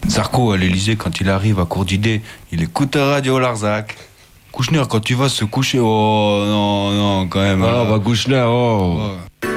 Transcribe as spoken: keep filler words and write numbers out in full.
Sarko à l'Elysée, quand il arrive à court d'idées, il écoute Radio Larzac. Kouchner, quand tu vas se coucher, oh non, non, quand même. Ah, là. bah Kouchner, oh. Ouais.